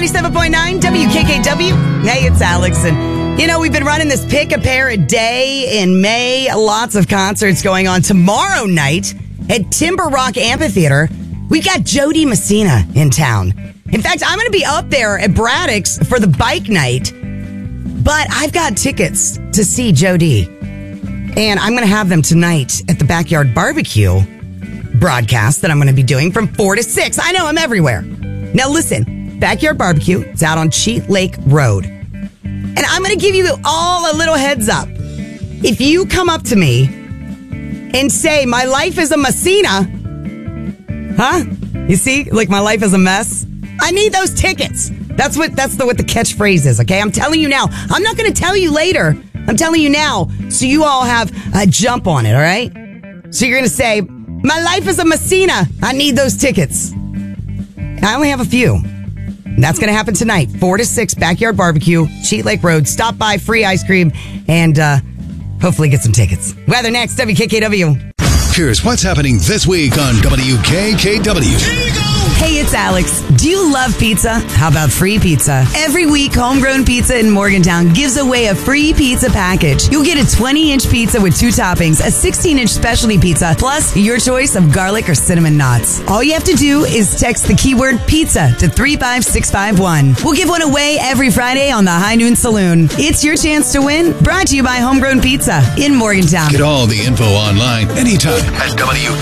97.9 WKKW. Hey, it's Alex. And, we've been running this Pick-a-Pair a day in May. Lots of concerts going on. Tomorrow night at Timber Rock Amphitheater, we got Jody Messina in town. In fact, I'm going to be up there at Braddock's for the bike night. But I've got tickets to see Jody. And I'm going to have them tonight at the Backyard Barbecue broadcast that I'm going to be doing from 4 to 6. I know, I'm everywhere. Now listen, Backyard Barbecue is out on Cheat Lake Road. And I'm going to give you all a little heads up. If you come up to me and say, my life is a Messina, huh? You see, like my life is a mess? I need those tickets. That's what the catchphrase is, okay? I'm telling you now. I'm not going to tell you later. I'm telling you now so you all have a jump on it, all right? So you're going to say, my life is a Messina. I need those tickets. I only have a few. And that's going to happen tonight, 4 to 6, Backyard Barbecue, Cheat Lake Road. Stop by, free ice cream, and hopefully get some tickets. Weather next, WKKW. Here's what's happening this week on WKKW. Hey, it's Alex. Do you love pizza? How about free pizza? Every week, Homegrown Pizza in Morgantown gives away a free pizza package. You'll get a 20-inch pizza with 2 toppings, a 16-inch specialty pizza, plus your choice of garlic or cinnamon knots. All you have to do is text the keyword pizza to 35651. We'll give one away every Friday on the High Noon Saloon. It's your chance to win. Brought to you by Homegrown Pizza in Morgantown. Get all the info online anytime at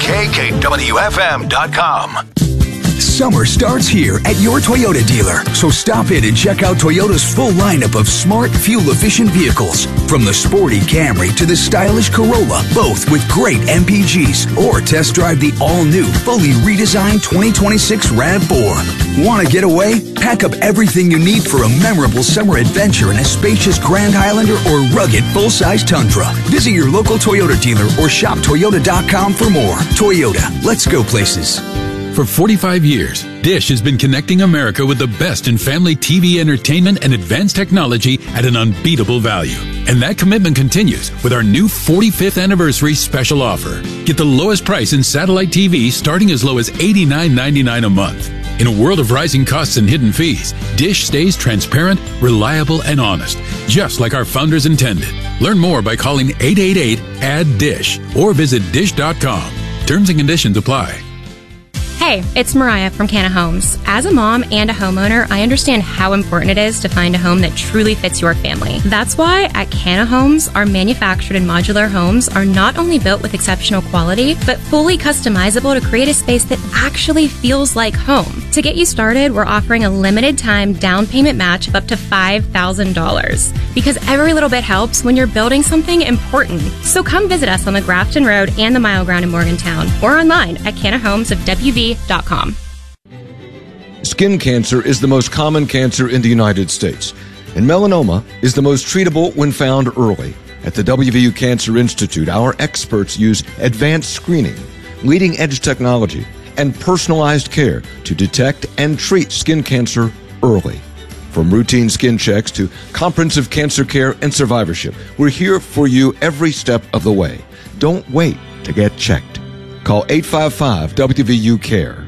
WKKWFM.com. Summer starts here at your Toyota dealer, so stop in and check out Toyota's full lineup of smart, fuel-efficient vehicles. From the sporty Camry to the stylish Corolla, both with great MPGs. Or test drive the all-new, fully redesigned 2026 RAV4. Want to get away? Pack up everything you need for a memorable summer adventure in a spacious Grand Highlander or rugged full-size Tundra. Visit your local Toyota dealer or shop Toyota.com for more. Toyota, let's go places. For 45 years, Dish has been connecting America with the best in family TV entertainment and advanced technology at an unbeatable value. And that commitment continues with our new 45th anniversary special offer. Get the lowest price in satellite TV starting as low as $89.99 a month. In a world of rising costs and hidden fees, Dish stays transparent, reliable, and honest, just like our founders intended. Learn more by calling 888-ADD-DISH or visit dish.com. Terms and conditions apply. Hey, it's Mariah from Canna Homes. As a mom and a homeowner, I understand how important it is to find a home that truly fits your family. That's why at Canna Homes, our manufactured and modular homes are not only built with exceptional quality, but fully customizable to create a space that actually feels like home. To get you started, we're offering a limited time down payment match of up to $5,000. Because every little bit helps when you're building something important. So come visit us on the Grafton Road and the Mile Ground in Morgantown, or online at cannahomesofwv.com. Skin cancer is the most common cancer in the United States, and melanoma is the most treatable when found early. At the WVU Cancer Institute, our experts use advanced screening, leading-edge technology, and personalized care to detect and treat skin cancer early. From routine skin checks to comprehensive cancer care and survivorship, we're here for you every step of the way. Don't wait to get checked. Call 855-WVU-CARE.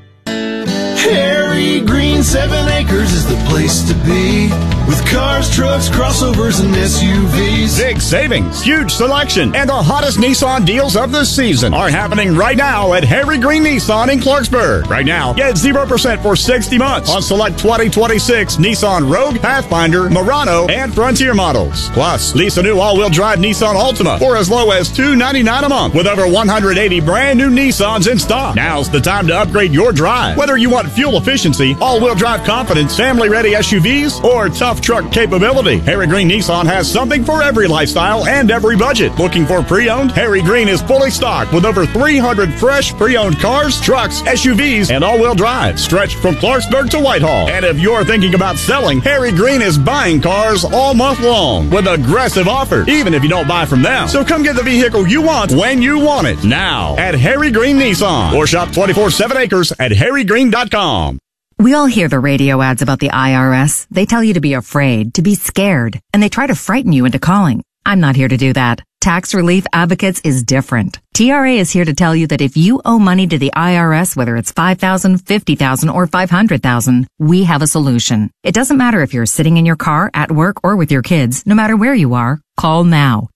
Harry Green 7 Acres is the place to be. With cars, trucks, crossovers, and SUVs. Big savings, huge selection, and the hottest Nissan deals of the season are happening right now at Harry Green Nissan in Clarksburg. Right now, get 0% for 60 months on select 2026 Nissan Rogue, Pathfinder, Murano, and Frontier models. Plus, lease a new all-wheel drive Nissan Altima for as low as $299 a month with over 180 brand new Nissans in stock. Now's the time to upgrade your drive. Whether you want fuel efficiency, all-wheel drive confidence, family-ready SUVs, or tough truck capability, Harry Green Nissan has something for every lifestyle and every budget. Looking for pre-owned? Harry Green is fully stocked with over 300 fresh pre-owned cars, trucks, SUVs, and all-wheel drive, stretched from Clarksburg to Whitehall. And if you're thinking about selling, Harry Green is buying cars all month long with aggressive offers, even if you don't buy from them. So come get the vehicle you want when you want it, now at Harry Green Nissan, or shop 24/7 Acres at harrygreen.com. We all hear the radio ads about the IRS. They tell you to be afraid, to be scared, and they try to frighten you into calling. I'm not here to do that. Tax Relief Advocates is different. TRA is here to tell you that if you owe money to the IRS, whether it's $5,000, $50,000, or $500,000, we have a solution. It doesn't matter if you're sitting in your car, at work, or with your kids. No matter where you are, call now.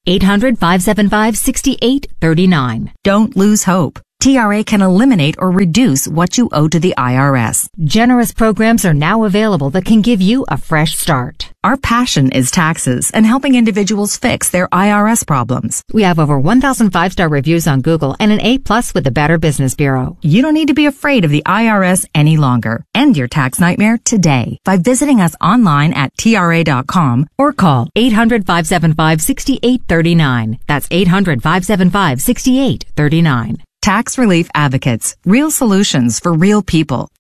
800-575-6839. Don't lose hope. TRA can eliminate or reduce what you owe to the IRS. Generous programs are now available that can give you a fresh start. Our passion is taxes and helping individuals fix their IRS problems. We have over 1,000 5-star reviews on Google and an A+ with the Better Business Bureau. You don't need to be afraid of the IRS any longer. End your tax nightmare today by visiting us online at TRA.com or call 800-575-6839. That's 800-575-6839. Tax Relief Advocates. Real solutions for real people.